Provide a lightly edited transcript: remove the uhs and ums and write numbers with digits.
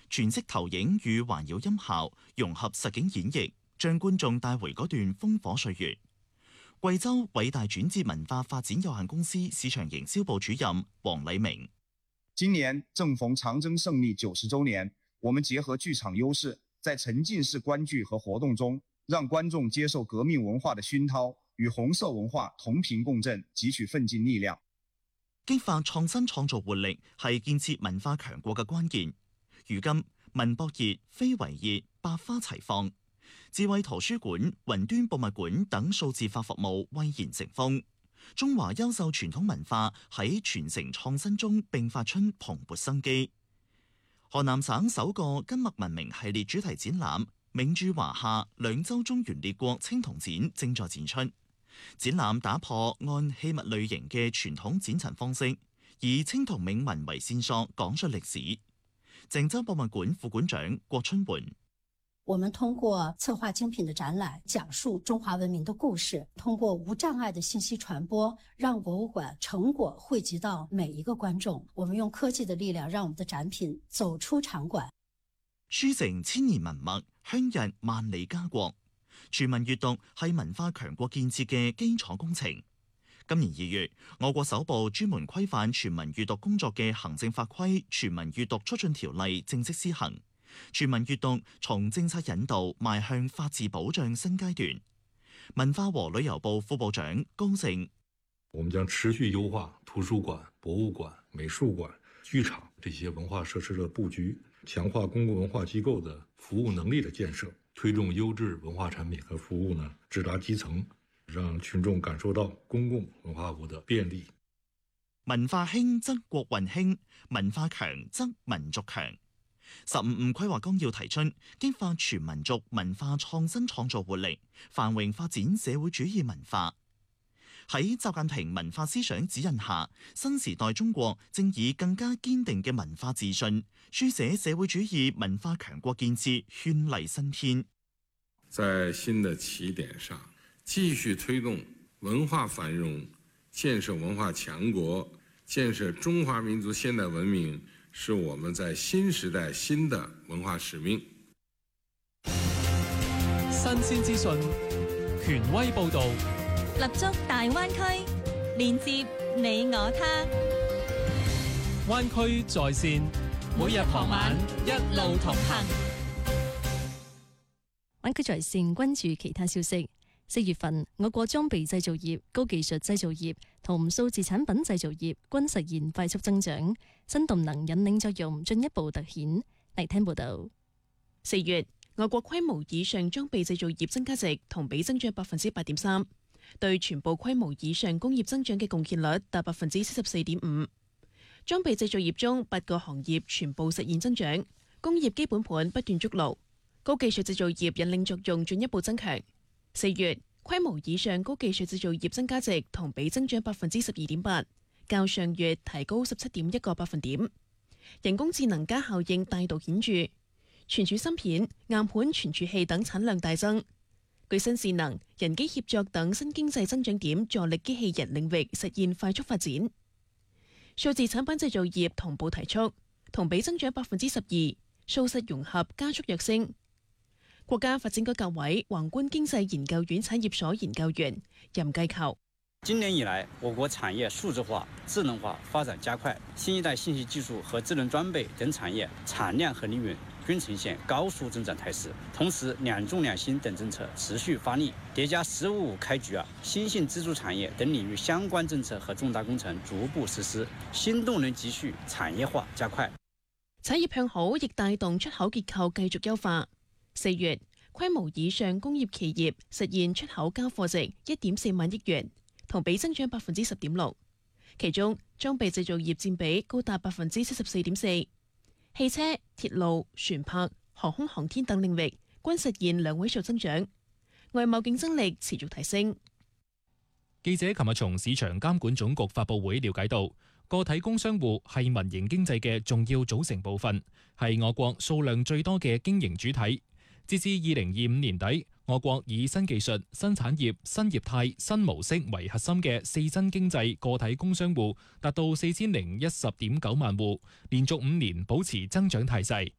全息投影與環繞音效融合實景演繹，將觀眾帶回嗰段烽火歲月。貴州偉大轉折文化發展有限公司市場營銷部主任黃禮明： 今年正逢長征勝利90週年，我們結合劇場優勢，在沉浸式觀劇和活動中，讓觀眾接受革命文化的熏陶，與紅色文化同頻共振，汲取奮進力量。 激發創新創造活力係建設文化強國嘅關鍵。如今文博熱、非遺熱百花齊放，智慧圖書館、雲端博物館等數字化服務蔚然成風，中華優秀傳統文化喺傳承創新中迸發出蓬勃生機。河南省首個金麥文明系列主題展覽銘著華夏兩洲中原列國青銅展正在展出。展覽打破按器物類型嘅傳統展陳方式，以青銅銘文為線索講述歷史。鄭州博物館副館長郭春媛： 我們通過策劃精品的展覽，講述中華文明的故事，通過無障礙的信息傳播，讓博物館成果匯集到每一個觀眾。我們用科技的力量，讓我們的展品走出場館， 書成千年文墨，香日萬里家國。全民閱讀係文化強國建設嘅基礎工程。今年2月，我國首部專門規範全民閱讀工作嘅行政法規《全民閱讀促進條例》正式施行。全民閱讀從政策引導邁向法治保障新階段。文化和旅遊部副部長高盛： 我們將持續優化圖書館、博物館、美術館、劇場這些文化設施的佈局，強化公共文化機構的服務能力的建設，推動優質文化產品和服務直達基層，讓群眾感受到公共文化服務的便利。 文化興則國運興，文化強則民族強。15五規劃綱要提出，激發全民族文化創新創造活力，繁榮發展社會主義文化。喺習近平文化思想指引下，新時代中國正以更加堅定嘅文化自信，書寫社會主義文化強國建設絢麗新篇。 在新的起點上，繼續推動文化繁榮，建設文化強國，建設中華民族現代文明，是我們在新時代新的文化使命。 新鮮資訊，權威報導， 立足大灣區，連接你我他。 灣區在線，每日傍晚一路同行。 灣區在線關注其他消息。4月份，我國裝備製造業、高技術製造業同數字產品製造業均實現快速增長，新動能引領作用進一步凸顯。嚟聽報道。 4月，我國規模以上裝備製造業增加值同比增長8.3%，對全部規模以上工業增長嘅貢獻率達74.5%。裝備製造業中8個行業全部實現增長，工業基本盤不斷築牢，高技術製造業引領作用進一步增強。4月，規模以上高技術製造業增加值同比增長12.8%，較上月提高17.1個百分點。人工智能加效應帶動顯著，存儲芯片、硬盤存儲器等產量大增。具新智能、人機協作等新經濟增長點助力機器人領域實現快速發展。數字產品製造業同步提速，同比增長12%，數實融合加速躍升。國家發展改革委宏觀經濟研究院產業所研究員任繼求： 今年以來，我國產業數字化、智能化發展加快，新一代信息技術和智能裝備等產業產量和利潤均呈現高速增長態勢。同時，兩重兩新等政策持續發力，疊加15.5開局新興支柱產業等領域相關政策和重大工程逐步實施，新動能繼續產業化加快。 產業向好亦帶動出口結構繼續優化。4月，規模以上工業企業實現出口交貨值1.4萬億元，同比增長10.6%。其中，裝備製造業佔比高達74.4%，汽車、鐵路、船舶、航空航天等領域均實現兩位數增長，外貿競爭力持續提升。 記者琴日從市場監管總局發佈會了解到，個體工商戶係民營經濟嘅重要組成部分，係我國數量最多嘅經營主體。截至2025年底，我國以新技術、新產業、新業態、新模式為核心嘅四新經濟個體工商戶達到4010.9萬戶，連續5年保持增長態勢。